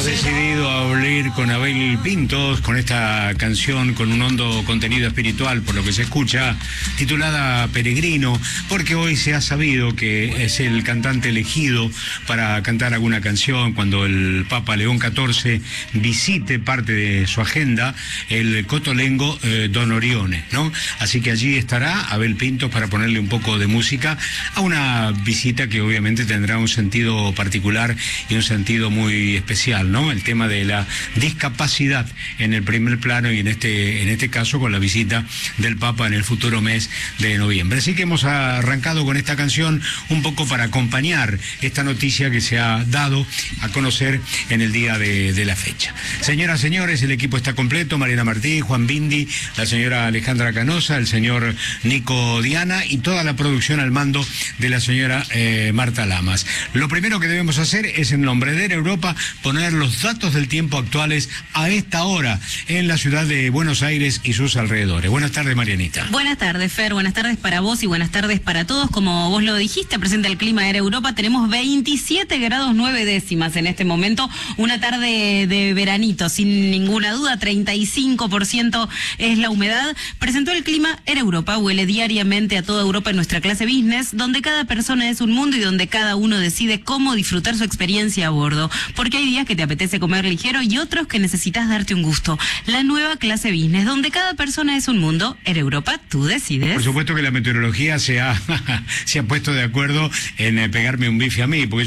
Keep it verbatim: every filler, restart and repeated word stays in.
decidido a abrir con Abel Pintos, con esta canción con un hondo contenido espiritual, por lo que se escucha, titulada Peregrino, porque hoy se ha sabido que es el cantante elegido para cantar alguna canción cuando el Papa León catorce visite parte de su agenda, el Cotolengo eh, Don Orione, ¿no? Así que allí estará Abel Pintos para ponerle un poco de música a una visita que obviamente tendrá un sentido particular y un sentido muy especial, ¿no? El tema de la discapacidad en el primer plano y en este, en este caso con la visita del Papa en el futuro mes de noviembre. Así que hemos arrancado con esta canción un poco para acompañar esta noticia que se ha dado a conocer en el día de, de la fecha. Señoras, señores, el equipo está completo: Mariana Martí, Juan Bindi, la señora Alejandra Canosa, el señor Nico Diana y toda la producción al mando de la señora eh, Marta Lamas. Lo primero que debemos hacer es, en nombre de Europa, poner los datos del tiempo actuales a esta hora en la ciudad de Buenos Aires y sus alrededores. Buenas tardes, Marianita. Buenas tardes, Fer. Buenas tardes para vos y buenas tardes para todos. Como vos lo dijiste, presenta el clima de Europa. Tenemos veintisiete grados nueve décimas en este momento. Una tarde de veranito, sin ninguna duda. treinta y cinco por ciento es la humedad. Presentó el clima en Europa. Huele diariamente a toda Europa en nuestra clase business, donde cada persona es un mundo y donde cada uno decide cómo disfrutar su experiencia a bordo. Porque hay días que te apetece comer ligero y otros que necesitas darte un gusto. La nueva clase business, donde cada persona es un mundo. En Europa, tú decides. Por supuesto que la meteorología se ha, se ha puesto de acuerdo en eh, pegarme un bife a mí, porque